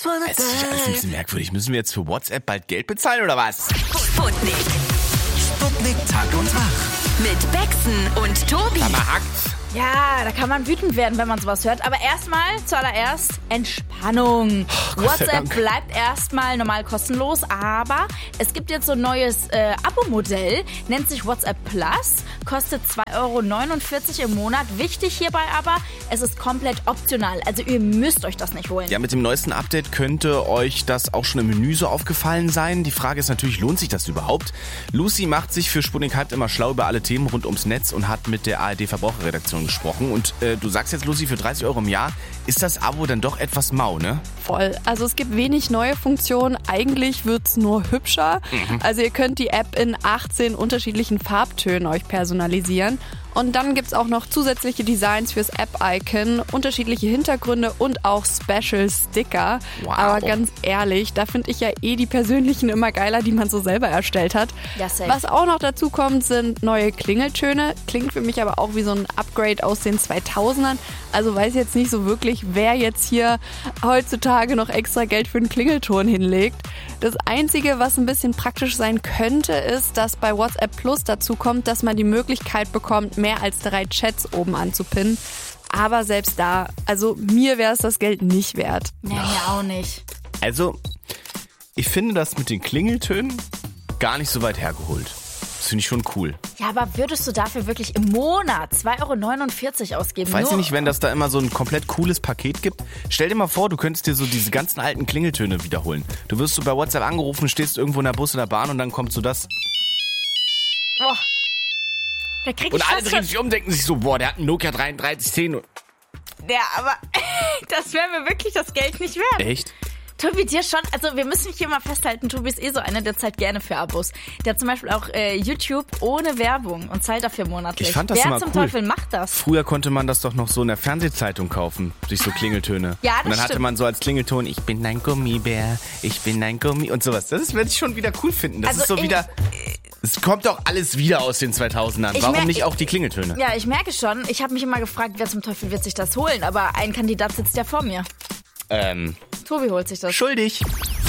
Es ist ja alles ein bisschen merkwürdig. Müssen wir jetzt für WhatsApp bald Geld bezahlen oder was? Sputnik. Sputnik Tag und Wach. Mit Bexen und Tobi. Aber hackt's. Ja, da kann man wütend werden, wenn man sowas hört. Aber zuallererst Entspannung. Gott sei WhatsApp Dank. bleibt erstmal normal kostenlos, aber es gibt jetzt so ein neues Abo-Modell, nennt sich WhatsApp Plus, kostet 2,49 € im Monat. Wichtig hierbei aber, es ist komplett optional, also ihr müsst euch das nicht holen. Ja, mit dem neuesten Update könnte euch das auch schon im Menü so aufgefallen sein. Die Frage ist natürlich, lohnt sich das überhaupt? Lucy macht sich für Sputnik Hype immer schlau über alle Themen rund ums Netz und hat mit der ARD-Verbraucherredaktion gesprochen. Und du sagst jetzt, Lucy, für 30 € im Jahr ist das Abo dann doch etwas mau, ne? Voll. Also es gibt wenig neue Funktionen. Eigentlich wird's nur hübscher. Also ihr könnt die App in 18 unterschiedlichen Farbtönen euch personalisieren. Und dann gibt's auch noch zusätzliche Designs fürs App-Icon, unterschiedliche Hintergründe und auch Special Sticker. Wow. Aber ganz ehrlich, da finde ich ja die persönlichen immer geiler, die man so selber erstellt hat. Ja, safe. Was auch noch dazu kommt, sind neue Klingeltöne. Klingt für mich aber auch wie so ein Upgrade aus den 2000ern. Also weiß jetzt nicht so wirklich, wer jetzt hier heutzutage noch extra Geld für einen Klingelton hinlegt. Das Einzige, was ein bisschen praktisch sein könnte, ist, dass bei WhatsApp Plus dazu kommt, dass man die Möglichkeit bekommt, mehr als 3 Chats oben anzupinnen. Aber selbst da, also mir wäre es das Geld nicht wert. Nee, mir auch nicht. Also, ich finde das mit den Klingeltönen gar nicht so weit hergeholt. Das finde ich schon cool. Ja, aber würdest du dafür wirklich im Monat 2,49 € ausgeben? Weiß ich Nur- nicht, wenn das da immer so ein komplett cooles Paket gibt. Stell dir mal vor, du könntest dir so diese ganzen alten Klingeltöne wiederholen. Du wirst so bei WhatsApp angerufen, stehst irgendwo in der Bus, in der Bahn und dann kommt so das. Boah. Da krieg ich Und alle fast drehen schon... sich um, denken sich so, boah, der hat einen Nokia 3310. Ja, aber das wäre mir wirklich das Geld nicht wert. Echt? Tobi, dir schon, also wir müssen hier mal festhalten, Tobi ist so einer, der zahlt gerne für Abos. Der hat zum Beispiel auch YouTube ohne Werbung und zahlt dafür monatlich. Ich fand das Wer immer zum cool. Teufel macht das? Früher konnte man das doch noch so in der Fernsehzeitung kaufen, sich so Klingeltöne. Ja, das Und dann hatte stimmt. man so als Klingelton, ich bin ein Gummibär, ich bin ein Gummi und sowas. Das würde ich schon wieder cool finden. Das Also ist so wieder... Es kommt doch alles wieder aus den 2000ern. Warum nicht auch die Klingeltöne? Ja, ich merke schon. Ich habe mich immer gefragt, wer zum Teufel wird sich das holen? Aber ein Kandidat sitzt ja vor mir. Tobi holt sich das. Schuldig.